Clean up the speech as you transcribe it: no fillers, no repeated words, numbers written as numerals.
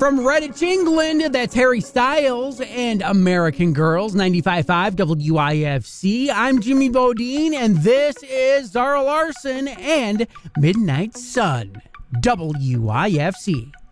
From Redditch, England, that's Harry Styles and American Girls, 95.5 WIFC. I'm Jimmy Bodine, and this is Zara Larson and Midnight Sun, WIFC.